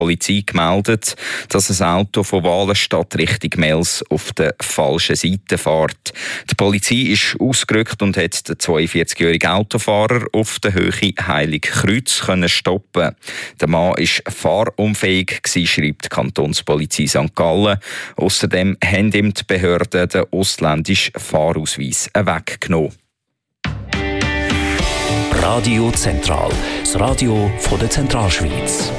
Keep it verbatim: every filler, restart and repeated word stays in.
Polizei gemeldet, dass ein Auto von Walenstadt Richtung Mels auf der falschen Seite fährt. Die Polizei ist ausgerückt und hat den zweiundvierzigjährigen Autofahrer auf der Höhe Heiligkreuz können stoppen. Der Mann war fahrunfähig, schreibt die Kantonspolizei Sankt Gallen. Außerdem haben ihm die Behörden den ausländischen Fahrausweis weggenommen. Radio Zentral, das Radio von der Zentralschweiz.